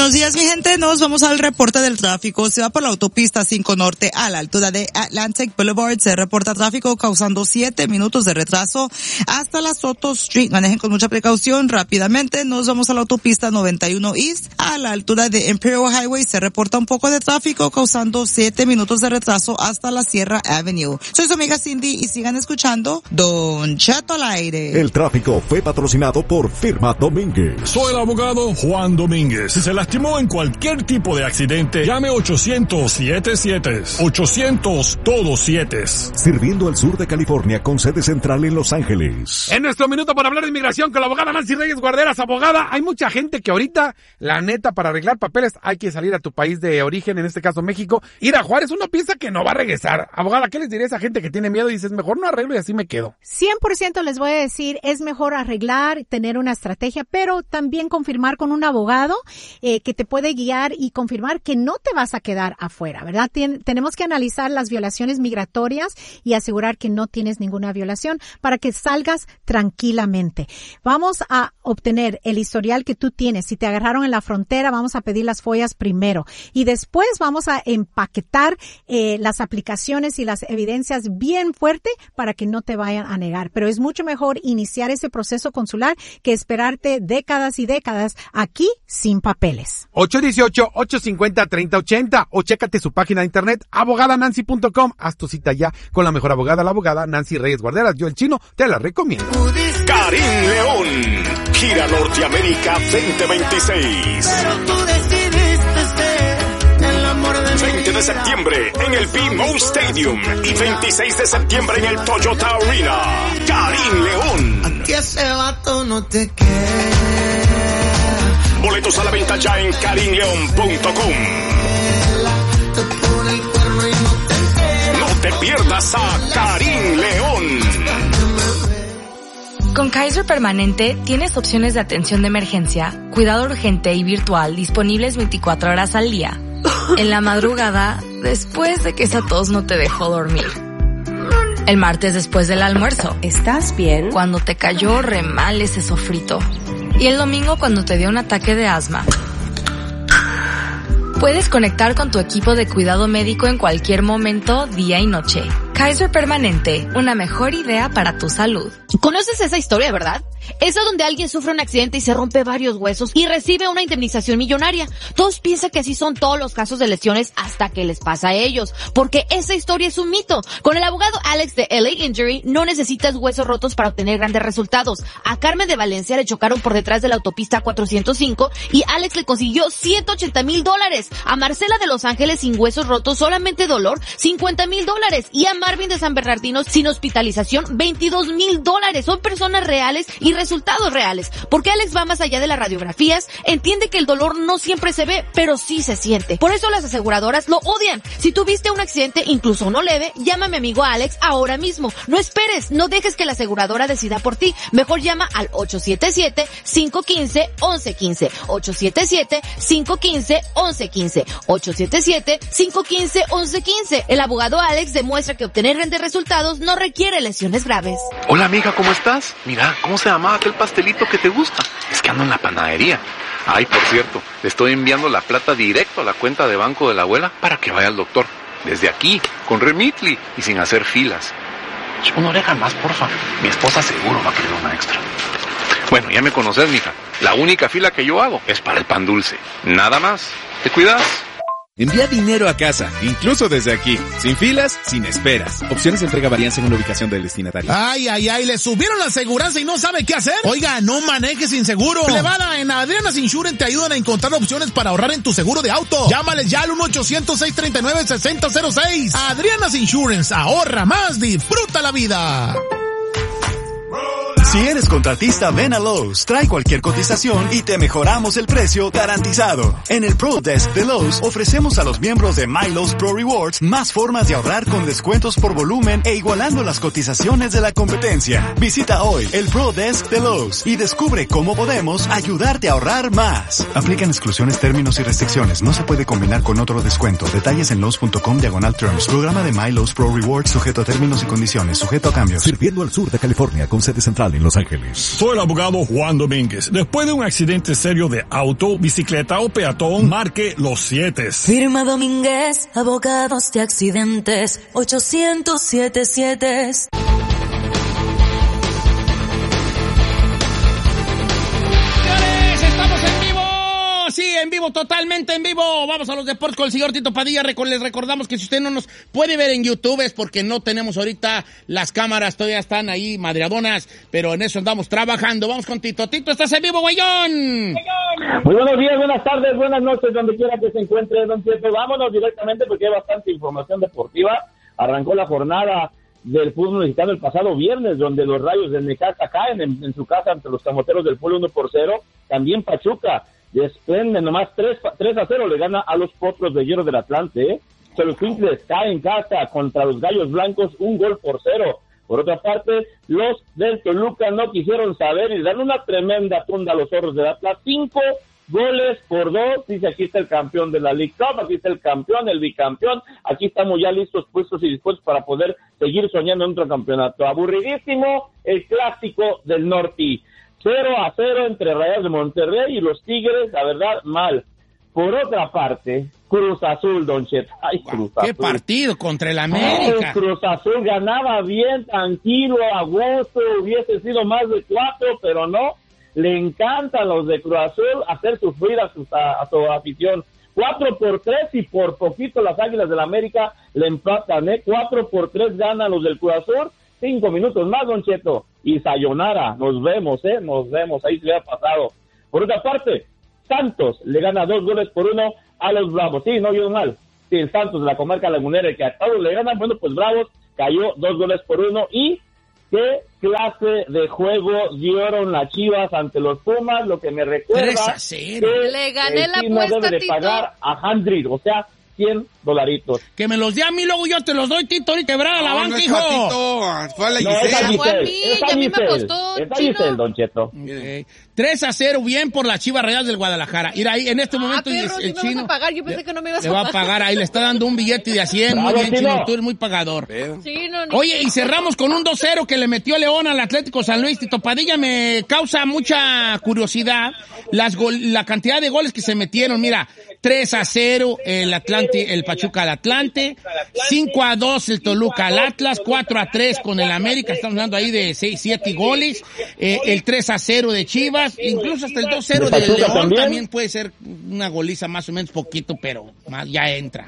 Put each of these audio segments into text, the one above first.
Buenos días, mi gente. Nos vamos al reporte del tráfico. Se va por la autopista 5 Norte a la altura de Atlantic Boulevard. Se reporta tráfico causando 7 minutos de retraso hasta la Soto Street. Manejen con mucha precaución. Rápidamente nos vamos a la autopista 91 East a la altura de Imperial Highway. Se reporta un poco de tráfico causando 7 minutos de retraso hasta la Sierra Avenue. Soy su amiga Cindy y sigan escuchando Don Cheto al aire. El tráfico fue patrocinado por Firma Domínguez. Soy el abogado Juan Domínguez. Si se lastimó en cualquier tipo de accidente, llame 800-77. 800 todos 7. Sirviendo al sur de California con sede central en Los Ángeles. En nuestro minuto para hablar de inmigración con la abogada Nancy Reyes Guarderas. Abogada, hay mucha gente que ahorita, la neta, para arreglar papeles hay que salir a tu país de origen, en este caso México. Ir a Juárez, uno piensa que no va a regresar. Abogada, ¿qué les diría a esa gente que tiene miedo y dices, mejor no arreglo y así me quedo? 100% les voy a decir, es mejor arreglar, tener una estrategia, pero también confirmar con un abogado que te puede guiar y confirmar que no te vas a quedar afuera, ¿verdad? Tenemos que analizar las violaciones migratorias y asegurar que no tienes ninguna violación para que salgas tranquilamente. Vamos a obtener el historial que tú tienes. Si te agarraron en la frontera, vamos a pedir las follas primero y después vamos a empaquetar las aplicaciones y las evidencias bien fuerte para que no te vayan a negar. Pero es mucho mejor iniciar ese proceso consular que esperarte décadas y décadas aquí sin papeles. 818-850-3080 o chécate su página de internet abogadanancy.com. Haz tu cita ya con la mejor abogada, la abogada Nancy Reyes Guarderas. Yo, el chino, te la recomiendo. Karim León, Gira Norteamérica 2026. Pero tú decidiste ser el amor de 20 de septiembre en el BMO Stadium y 26 de septiembre en el Toyota Arena. Karim León. Aquí ese vato no te quiere. Boletos a la venta ya en karimleon.com. No te pierdas a Karim León. Con Kaiser Permanente tienes opciones de atención de emergencia, cuidado urgente y virtual disponibles 24 horas al día. En la madrugada, después de que esa tos no te dejó dormir. El martes después del almuerzo. ¿Estás bien? Cuando te cayó re mal ese sofrito. Y el domingo cuando te dio un ataque de asma. Puedes conectar con tu equipo de cuidado médico en cualquier momento, día y noche. Kaiser Permanente, una mejor idea para tu salud. ¿Conoces esa historia, verdad? Esa donde alguien sufre un accidente y se rompe varios huesos y recibe una indemnización millonaria. Todos piensan que así son todos los casos de lesiones hasta que les pasa a ellos, porque esa historia es un mito. Con el abogado Alex de LA Injury no necesitas huesos rotos para obtener grandes resultados. A Carmen de Valencia le chocaron por detrás de la autopista 405 y Alex le consiguió $180,000. A Marcela de Los Ángeles sin huesos rotos, solamente dolor, $50,000. Y a Marvin de San Bernardino sin hospitalización, $22,000. Son personas reales y resultados reales, porque Alex va más allá de las radiografías, entiende que el dolor no siempre se ve, pero sí se siente. Por eso las aseguradoras lo odian. Si tuviste un accidente, incluso uno leve, llama a mi amigo Alex ahora mismo. No esperes, no dejes que la aseguradora decida por ti. Mejor llama al 877-515-1115. 877-515-1115. 877-515-1115. El abogado Alex demuestra que obtener grandes resultados no requiere lesiones graves. Hola amiga, ¿cómo estás? Mira, ¿cómo se llama aquel pastelito que te gusta? Es que ando en la panadería. Ay, por cierto, le estoy enviando la plata directo a la cuenta de banco de la abuela para que vaya al doctor. Desde aquí, con Remitly y sin hacer filas. Una oreja más, porfa. Mi esposa seguro va a querer una extra. Bueno, ya me conoces, mija. La única fila que yo hago es para el pan dulce. Nada más. ¿Te cuidas? Envía dinero a casa, incluso desde aquí. Sin filas, sin esperas. Opciones de entrega varían según la ubicación del destinatario. Ay, le subieron la aseguranza y no sabe qué hacer. Oiga, no manejes sin seguro. Plebada, en Adriana's Insurance te ayudan a encontrar opciones para ahorrar en tu seguro de auto. Llámales ya al 1-800-639-6006. Adriana's Insurance, ahorra más, disfruta la vida. Si eres contratista, ven a Lowe's, trae cualquier cotización y te mejoramos el precio garantizado. En el Pro Desk de Lowe's ofrecemos a los miembros de My Lowe's Pro Rewards más formas de ahorrar con descuentos por volumen e igualando las cotizaciones de la competencia. Visita hoy el Pro Desk de Lowe's y descubre cómo podemos ayudarte a ahorrar más. Aplican exclusiones, términos y restricciones. No se puede combinar con otro descuento. Detalles en Lowe's.com/terms. Programa de My Lowe's Pro Rewards sujeto a términos y condiciones, sujeto a cambios. Sirviendo al sur de California con sede central en Los Ángeles. Soy el abogado Juan Domínguez. Después de un accidente serio de auto, bicicleta o peatón, marque los 7. Firma Domínguez, abogados de accidentes, 800-7-7. Sí, en vivo, totalmente en vivo. Vamos a los deportes con el señor Tito Padilla. Les recordamos que si usted no nos puede ver en YouTube es porque no tenemos ahorita las cámaras, todavía están ahí madreadonas, pero en eso andamos trabajando. Vamos con Tito. Tito, ¿estás en vivo, güeyón? Muy buenos días, buenas tardes, buenas noches, donde quiera que se encuentre, don Tito. Vámonos directamente porque hay bastante información deportiva. Arrancó la jornada del fútbol mexicano el pasado viernes, donde los Rayos del Necaxa caen en su casa ante los Camoteros del Puebla 1-0. También Pachuca desprende nomás 3-0, le gana a los Potros de Hierro del Atlante. Los Quincles caen en casa contra los Gallos Blancos 1-0. Por otra parte, los del Toluca no quisieron saber y dan una tremenda tunda a los Zorros del Atlas, 5-2. Dice, aquí está el campeón de la League Cup, aquí está el campeón, el bicampeón, aquí estamos ya listos, puestos y dispuestos para poder seguir soñando en otro campeonato. Aburridísimo el clásico del norte. 0-0 entre Rayados de Monterrey y los Tigres, la verdad, mal. Por otra parte, Cruz Azul, don Chet. Ay, Cruz Azul. ¿Qué partido contra el América? Cruz Azul ganaba bien, tranquilo, a gusto, hubiese sido más de 4, pero no. Le encantan los de Cruz Azul hacer sufrir a su afición. 4-3 y por poquito las Águilas del América le empatan, 4-3 ganan los del Cruz Azul. 5 minutos más, don Cheto, y sayonara, nos vemos, ahí se le ha pasado. Por otra parte, Santos le gana 2-1 a los Bravos. Sí, no vio mal. Sí, el Santos de la comarca lagunera, el que a todos le ganan, bueno, pues Bravos cayó 2-1. Y qué clase de juego dieron las Chivas ante los Pumas, lo que me recuerda 3-0. que le gané la Chino apuesta, debe de Tito. pagar a $100, o sea, $100. Que me los dé a mí, luego yo te los doy, Tito, ahorita quebrada la banca, hijo. Fue a la No, es a Giselle. Fue a mí, Giselle, y a mí me Giselle. costó, Es a Chino. Giselle, don Cheto. Okay. 3-0, bien por la Chivas Rayadas del Guadalajara. Mira, ahí en este momento perro, el sí me Chino vas a pagar, yo pensé que no me ibas le a va a pagar. pagar, ahí le está dando un billete de a 100, muy Bravo, bien, Chino. Chino, tú eres muy pagador. Sí, no, ni- Oye, y cerramos con un 2-0 que le metió León al Atlético San Luis. Tito Padilla, me causa mucha curiosidad la cantidad de goles que se metieron. Mira, 3-0 el Pachuca al Atlante, 5-2 el Toluca al Atlas, 4-3 con el América, estamos hablando ahí de 6-7 goles, el 3-0 de Chivas, incluso hasta el 2-0 ¿De de Pachuca León también? también puede ser una goliza más o menos poquito, pero más ya entra.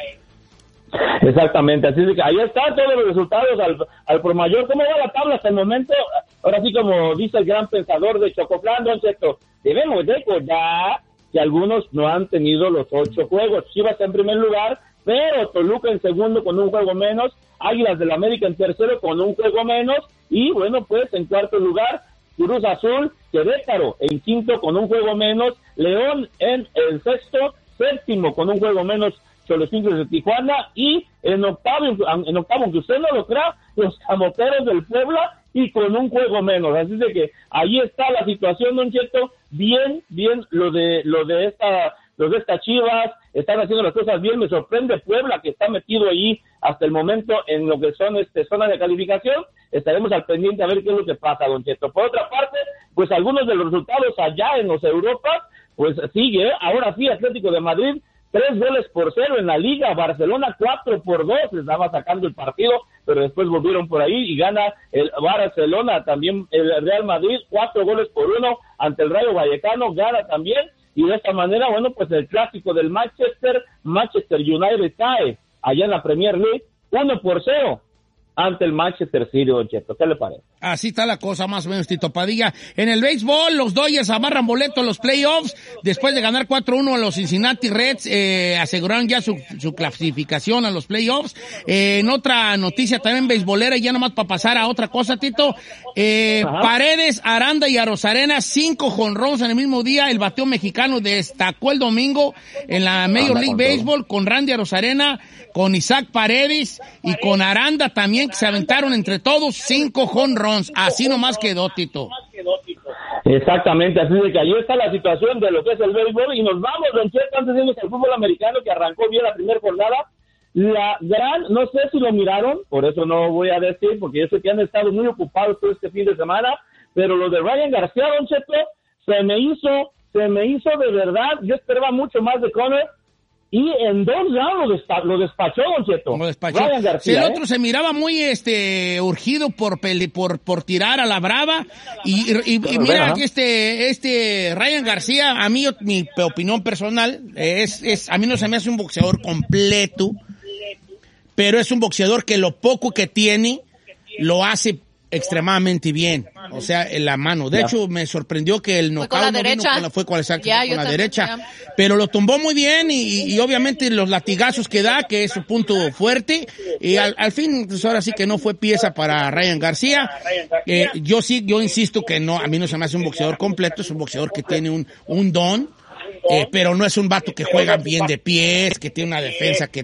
Exactamente, así es que ahí están todos los resultados al por mayor. ¿Cómo va la tabla hasta el momento? Ahora sí, como dice el gran pensador de Chocoflan, don Cheto, debemos recordar que algunos no han tenido los 8 juegos. Chivas está en primer lugar, pero Toluca en segundo con un juego menos, Águilas del América en tercero con un juego menos, y bueno, pues en cuarto lugar, Cruz Azul, Querétaro en quinto con un juego menos, León en el sexto, séptimo con un juego menos, los Quincles de Tijuana, y en octavo, aunque usted no lo crea, los Camoteros del Puebla, y con un juego menos. Así de que ahí está la situación, don Cheto. Bien lo de estas Chivas, están haciendo las cosas bien. Me sorprende Puebla, que está metido ahí hasta el momento en lo que son zonas de calificación. Estaremos al pendiente a ver qué es lo que pasa, don Cheto. Por otra parte, pues algunos de los resultados allá en los Europas, pues sigue, ahora sí, Atlético de Madrid 3-0 en la Liga, Barcelona 4-2, les estaba sacando el partido, pero después volvieron por ahí y gana el Barcelona, también el Real Madrid 4-1 ante el Rayo Vallecano, gana también, y de esta manera, bueno, pues el clásico del Manchester United cae allá en la Premier League 1-0 ante el Manchester City, don Cheto. ¿Qué le parece? Así está la cosa, más o menos, Tito Padilla. En el béisbol, los Dodgers amarran boleto a los playoffs. Después de ganar 4-1 a los Cincinnati Reds, aseguraron ya su clasificación a los playoffs. En otra noticia también beisbolera, y ya nomás para pasar a otra cosa, Tito. Paredes, Aranda y Arozarena, 5 jonrones en el mismo día. El bateo mexicano destacó el domingo en la Major League Baseball con Randy Arozarena, con Isaac Paredes y con Aranda también, que se aventaron entre todos 5 jonrones. Así nomás quedó, Tito. Exactamente, así de que ahí está la situación de lo que es el béisbol, y nos vamos, don Cheto, antes de irnos al fútbol americano, que arrancó bien la primera jornada. No sé si lo miraron, por eso no voy a decir, porque yo sé que han estado muy ocupados todo este fin de semana, pero lo de Ryan García, Don Cheto, se me hizo de verdad, yo esperaba mucho más de Conor, y en 2 rounds lo despachó, Don Cheto. Lo despachó. Ryan García, el otro se miraba muy urgido por tirar a la brava, y mira que este Ryan García, a mí, mi opinión personal, a mí no se me hace un boxeador completo, pero es un boxeador que lo poco que tiene lo hace extremadamente bien, o sea, en la mano. De hecho, me sorprendió que el knockout fue con la derecha, pero lo tumbó muy bien y obviamente los latigazos que da, que es su punto fuerte, y al fin, pues ahora sí que no fue pieza para Ryan García. Yo insisto que no, a mí no se me hace un boxeador completo, es un boxeador que tiene un don, pero no es un vato que juega bien de pies, que tiene una defensa que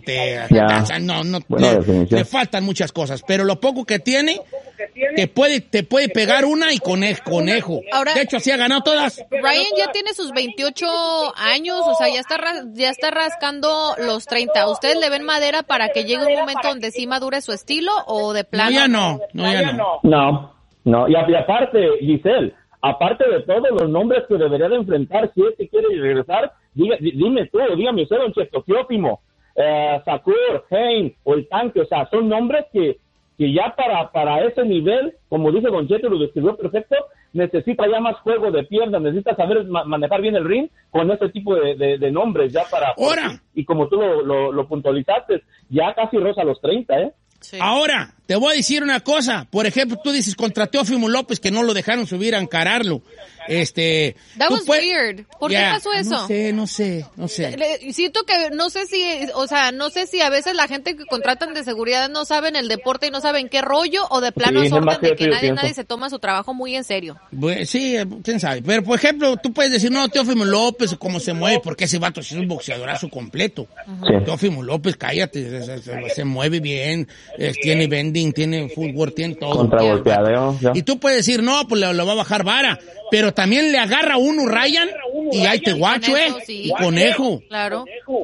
le faltan muchas cosas, pero lo poco que tiene te puede pegar una y conejo. Ahora, de hecho, así ha ganado todas. Ryan ya tiene sus 28 años, o sea, ya está rascando los 30. ¿Ustedes le ven madera para que llegue un momento donde sí madure su estilo o de plano? No, y aparte, Giselle, aparte de todos los nombres que debería de enfrentar si es que quiere regresar, dígame usted, Don Cheto, Teófimo, Shakur, Hein o el Tanque, o sea, son nombres que ya para ese nivel, como dice Don Cheto, lo describió perfecto, necesita ya más juego de piernas, necesita saber manejar bien el ring con ese tipo de nombres ya para... Ahora. Y como tú lo puntualizaste, ya casi roza los 30, ¿eh? Sí. Ahora, te voy a decir una cosa. Por ejemplo, tú dices contra Teófimo López que no lo dejaron subir a encararlo. That was weird. ¿Por qué pasó eso? No sé. Siento que no sé si a veces la gente que contratan de seguridad no saben el deporte y no saben qué rollo, o de plano sorten de que nadie se toma su trabajo muy en serio. Sí, quién sabe. Pero, por ejemplo, tú puedes decir, no, Teófimo López, cómo se mueve, porque ese vato es un boxeadorazo completo. Sí. Teófimo López, cállate, se mueve bien, tiene bending, tiene footwork, tiene todo. Contragolpeadeo. Y tú puedes decir, no, pues lo va a bajar vara. Pero también le agarra uno Ryan y ahí te guacho, sí. Y conejo. Claro.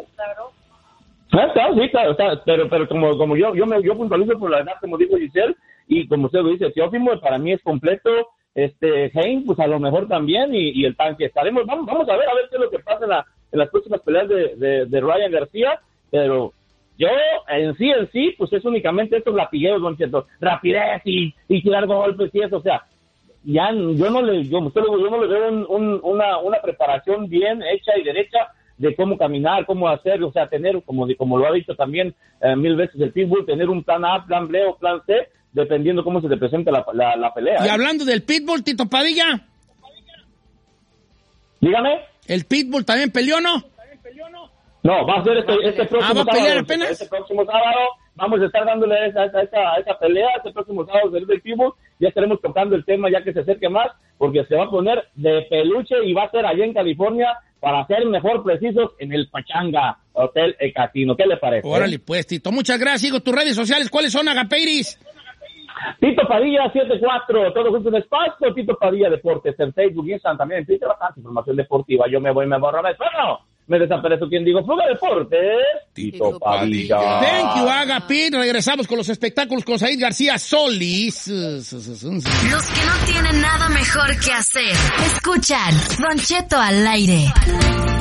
Sí, claro, pero como yo puntualizo por la edad, como dijo Giselle, y como usted lo dice, Teófimo para mí es completo, Hein, pues a lo mejor también, y el Tanque. Vamos a ver qué es lo que pasa en las próximas peleas de Ryan García, pero yo en sí, pues es únicamente estos latigueos, Don Cheto, rapidez y tirar golpes y eso, o sea, ya yo no le veo una preparación bien hecha y derecha de cómo caminar, cómo hacer, o sea, tener, como lo ha dicho también 1000 veces el Pitbull, tener un plan A, plan B o plan C, dependiendo cómo se te presente la pelea. Y hablando del Pitbull, Tito Padilla. Dígame. ¿El Pitbull también peleó, no? No, va a ser este próximo ¿va a pelear sábado. apenas? Este próximo sábado vamos a estar dándole a esa pelea. Este próximo sábado del Pitbull ya estaremos tocando el tema ya que se acerque más, porque se va a poner de peluche y va a ser allá en California, para ser mejor precisos, en el Pachanga Hotel Casino. ¿Qué le parece? Órale, pues, Tito. Muchas gracias. Sigo tus redes sociales. ¿Cuáles son, Agapeiris? Tito Padilla 74, todo junto en espacio. Tito Padilla Deportes en Facebook y Instagram, también en Twitter. Bastante información deportiva. Yo me voy, me borro, me desaparezco. ¿Quién digo? Fuga Deportes. Tito Padilla. Thank you, Agapit. Regresamos con los espectáculos con Said García Solís. Los que no tienen nada mejor que hacer. Escuchan Don Cheto al aire.